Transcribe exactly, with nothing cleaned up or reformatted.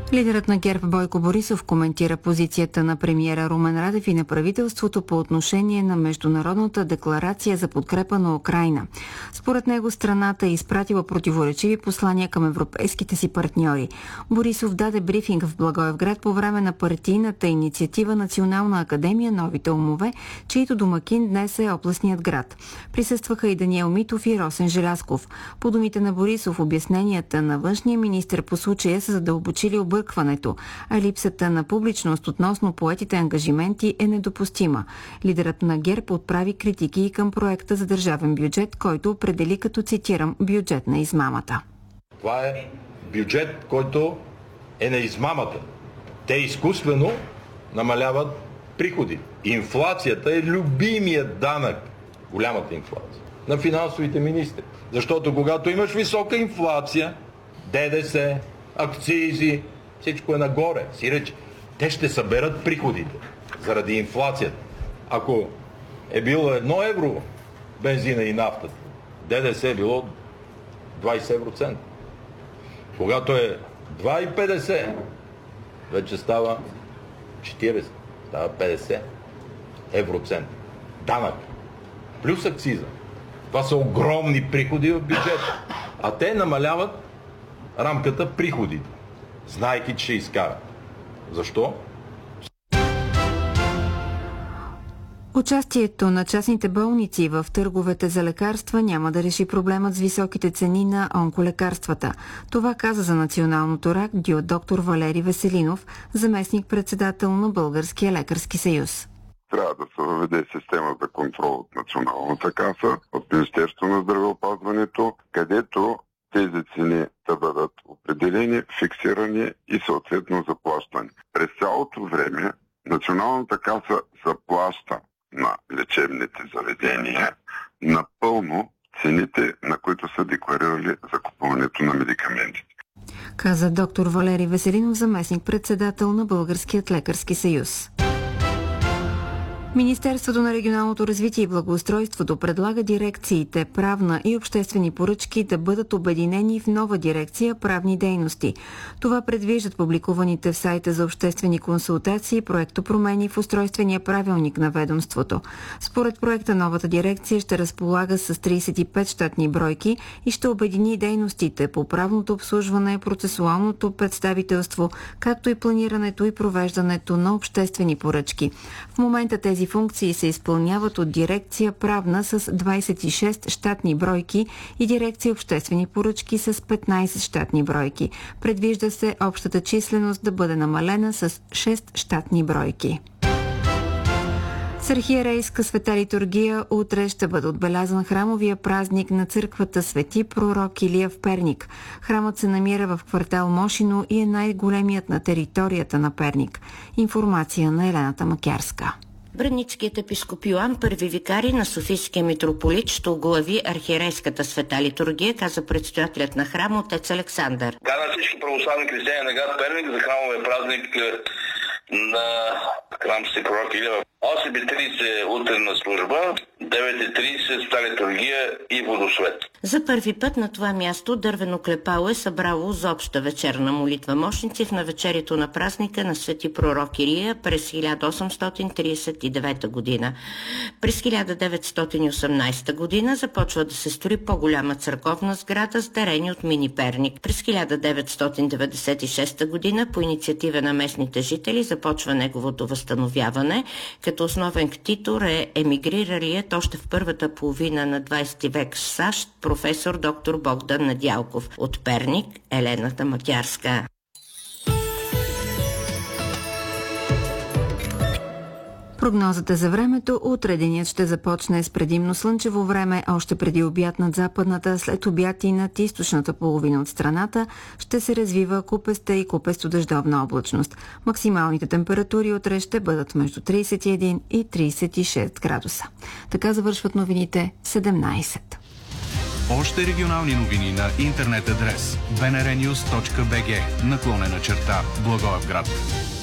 Лидерът на ГЕРБ Бойко Борисов коментира позицията на премиера Румен Радев и на правителството по отношение на Международната декларация за подкрепа на Украйна. Според него страната е изпратила противоречиви послания към европейските си партньори. Борисов даде брифинг в Благоевград по време на партийната инициатива Национална академия Новите умове, чието домакин днес е областният град. Присъстваха и Даниел Митов и Росен Желязков. По думите на Борисов, обясненията на външния министър по случая са задълбочили объркването, а липсата на публичност относно поетите ангажименти е недопустима. Лидерът на ГЕРБ отправи критики и към проекта за държавен бюджет, който определи като, цитирам, бюджет на измамата. Това е бюджет, който е на измамата. Те изкуствено намаляват приходи. Инфлацията е любимият данък, голямата инфлация, на финансовите министри. Защото когато имаш висока инфлация, ДДС, акцизи, всичко е нагоре. Сиреч, те ще съберат приходите заради инфлацията. Ако е било едно евро бензина и нафтата, ДДС е било двайсет евроцента. Когато е два и петдесет, вече става четирийсет, става петдесет евроцента. Данък. Плюс акциза. Това са огромни приходи в бюджета. А те намаляват рамката приходите, знаейки, че ще изкарат. Защо? Участието на частните болници в търговете за лекарства няма да реши проблемът с високите цени на онколекарствата. Това каза за Националното радио доктор Валери Веселинов, заместник-председател на Българския лекарски съюз. Трябва да се въведе система за контрол от Националната каса, от Министерството на здравеопазването, където тези цени да бъдат определени, фиксирани и съответно заплащани. През цялото време Националната каса заплаща на лечебните заведения напълно цените, на които са декларирали закупуването на медикаментите. Каза доктор Валери Веселинов, заместник-председател на Българският лекарски съюз. Министерството на регионалното развитие и благоустройството предлага дирекциите правна и обществени поръчки да бъдат обединени в нова дирекция правни дейности. Това предвиждат публикуваните в сайта за обществени консултации проектопромени в устройствения правилник на ведомството. Според проекта новата дирекция ще разполага с трийсет и пет щатни бройки и ще обедини дейностите по правното обслужване, процесуалното представителство, както и планирането и провеждането на обществени поръчки. В момента тези Тези функции се изпълняват от дирекция правна с двайсет и шест щатни бройки и дирекция обществени поръчки с петнайсет щатни бройки. Предвижда се общата численост да бъде намалена с шест щатни бройки. С архиерейска света литургия утре ще бъде отбелязан храмовия празник на църквата Свети пророк Илия в Перник. Храмът се намира в квартал Мошино и е най-големият на територията на Перник. Информация на Елената Макярска. Бръничкият епископ Йоан, първи викари на Софийския митрополит, ще оглави архиерейската света литургия, каза предстоятелят на храма отец Александър. Каза на всички православни християни на град Перник за храмовия празник на храм Свети пророк Илия. осем и трийсет утренна служба, девет и трийсет света литургия и водосвет. За първи път на това място дървено клепало е събрало за обща вечерна молитва мощници в навечерието на празника на Свети пророк Илия през хиляда осемстотин трийсет и девета година. През хиляда деветстотин и осемнайсета година започва да се строи по-голяма църковна сграда с дарени от мини Перник. През хиляда деветстотин деветдесет и шеста година по инициатива на местните жители започва неговото възстановяване, като основен ктитор е емигриралият още в първата половина на двайсети век в САЩ професор доктор Богдан Недялков. От Перник, Елената Макярска. Прогнозата за времето: утре денят ще започне с предимно слънчево време, още преди обяд над западната, след обяд и над източната половина от страната ще се развива купеста и купесто-дъждовна облачност. Максималните температури утре ще бъдат между трийсет и един и трийсет и шест градуса. Така завършват новините в седемнайсет. Още регионални новини на интернет адрес би ен ар нюз точка би джи наклонена черта Благоевград.